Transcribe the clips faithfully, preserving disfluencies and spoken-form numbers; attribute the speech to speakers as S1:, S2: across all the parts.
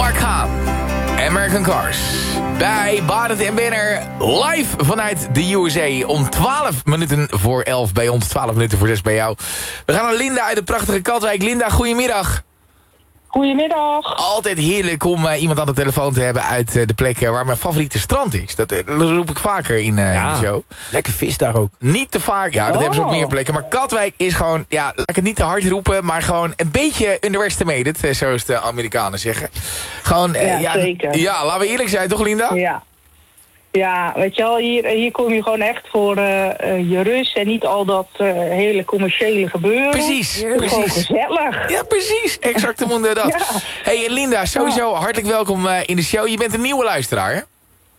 S1: Noah Kahan. American Cars. Bij Barend en Benner. Live vanuit de U S A. Om twaalf minuten voor elf bij ons. twaalf minuten voor zes bij jou. We gaan naar Linda uit de prachtige Katwijk. Linda, goedemiddag.
S2: Goedemiddag.
S1: Altijd heerlijk om uh, iemand aan de telefoon te hebben uit uh, de plek uh, waar mijn favoriete strand is. Dat, uh, dat roep ik vaker in, uh,
S3: ja,
S1: in de show.
S3: Lekker vis daar ook.
S1: Niet te vaak, ja, dat
S2: Oh.
S1: hebben ze op meer plekken. Maar Katwijk is gewoon, ja, laat ik het niet te hard roepen, maar gewoon een beetje underestimated, uh, zoals de Amerikanen zeggen. Gewoon, uh,
S2: Ja,
S1: ja,
S2: zeker.
S1: Ja, laten we eerlijk zijn, toch Linda?
S2: Ja. Ja, weet je wel, hier, hier kom je gewoon echt voor uh, uh, je rust en niet al dat uh, hele commerciële gebeuren.
S1: Precies,
S2: Het is gewoon
S1: precies.
S2: gezellig.
S1: Ja, precies. Exact de monde dat.
S2: Ja.
S1: Hey Linda, sowieso hartelijk welkom uh, in de show. Je bent een nieuwe luisteraar, hè?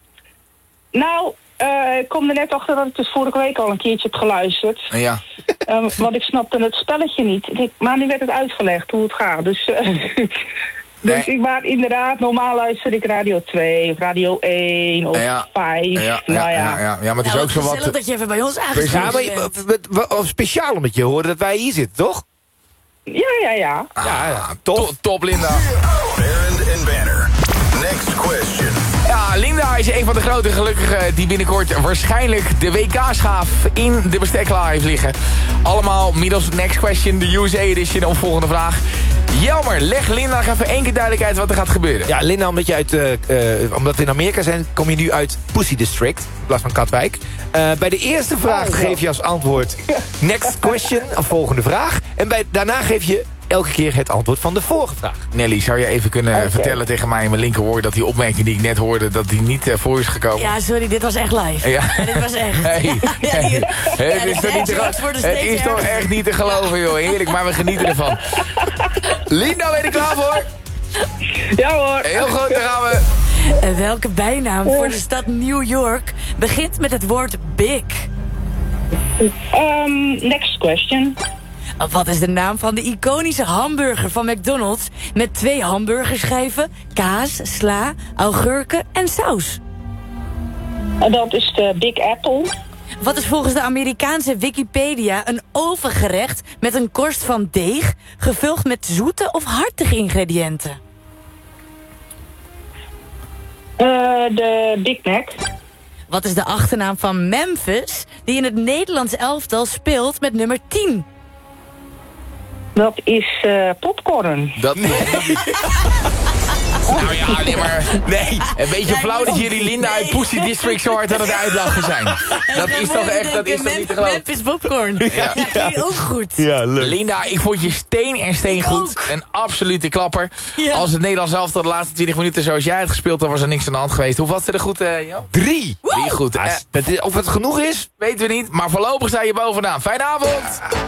S2: Nou, uh, ik kom er net achter dat ik dus vorige week al een keertje heb geluisterd.
S1: Ja.
S2: Um, want ik snapte het spelletje niet. Ik, maar nu werd het uitgelegd hoe het gaat. Dus, uh, dus
S1: Nee.
S2: ik maar inderdaad, normaal luister ik Radio twee, of Radio één of
S1: Ja.
S2: vijf.
S1: Ja, ja,
S2: nou ja.
S1: ja, ja, ja, maar het is
S4: Ja,
S1: ook zo
S4: gezellig
S1: wat...
S4: dat je even bij ons
S3: Ja,
S4: aangesloten
S3: maar je-
S4: bent.
S3: we- we- we- speciaal omdat je hoorde dat wij hier zitten, toch?
S2: Ja, ja, ja.
S1: Ah,
S3: ja,
S1: top.
S3: tof.
S1: Top, Linda.
S5: Barend en Banner. Next question.
S1: Ja, Linda is een van de grote gelukkigen die binnenkort waarschijnlijk de W K-schaaf in de bestekla heeft liggen. Allemaal middels Next Question, de U S A edition, om volgende vraag. Jelmer, leg Linda nog even één keer duidelijk uit wat er gaat gebeuren.
S3: Ja, Linda, omdat, je uit, uh, uh, omdat we in Amerika zijn, kom je nu uit Pussy District, in plaats van Katwijk. Uh, bij de eerste vraag
S2: Oh, ja.
S3: geef je als antwoord next question, of volgende vraag. En bij, daarna geef je elke keer het antwoord van de vorige vraag.
S1: Nelly, zou je even kunnen
S2: Oké.
S1: vertellen tegen mij in mijn linkeroor dat die opmerking die ik net hoorde, dat die niet uh, voor is gekomen?
S4: Ja, sorry, dit was echt live.
S1: Ja.
S4: Ja, dit was echt.
S1: Hey,
S4: Ja,
S1: hey.
S4: hier-
S1: Het
S4: ja,
S1: is,
S4: dit
S1: toch niet te
S4: echt,
S1: gelo-
S4: het wordt
S1: het
S4: steeds
S1: is toch
S4: erger.
S1: echt niet te geloven, joh. Heerlijk, maar we genieten ervan. Linda, ben je er klaar voor?
S2: Ja hoor.
S1: Heel goed, daar gaan we.
S4: En welke bijnaam voor de stad New York begint met het woord big?
S2: Um, next question.
S4: Wat is de naam van de iconische hamburger van McDonald's met twee hamburgerschijven, kaas, sla, augurken en saus?
S2: Uh, dat is de Big Apple.
S4: Wat is volgens de Amerikaanse Wikipedia een ovengerecht met een korst van deeg, gevuld met zoete of hartige ingrediënten?
S2: Uh, de Big Mac.
S4: Wat is de achternaam van Memphis, die in het Nederlands elftal speelt met nummer tien?
S2: Dat is uh, popcorn.
S1: Dat... nou ja, nee, maar... Nee, een beetje
S4: Ja,
S1: flauw dat jullie Linda uit Pussy District zo hard aan het uitlachen zijn. Dat is toch echt, dat is toch niet te geloven.
S4: Memphis popcorn. Ja, ja, vind je ook goed.
S3: Ja, leuk.
S1: Linda, ik vond je steen en steen
S4: Ik
S1: goed.
S4: ook.
S1: Een absolute klapper.
S4: Ja.
S1: Als het Nederlands elftal de laatste twintig minuten zoals jij het gespeeld, dan was er niks aan de hand geweest. Hoe was het er goed, uh, Jo?
S3: Drie.
S1: Drie goed.
S3: Ja,
S1: Eh,
S3: het is- of het genoeg is?
S1: weten we niet, maar voorlopig sta je bovenaan. Fijne avond!